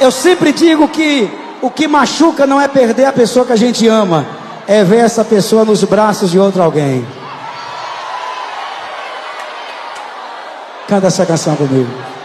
Eu sempre digo que o que machuca não é perder a pessoa que a gente ama, é ver essa pessoa nos braços de outro alguém. Canta essa canção comigo.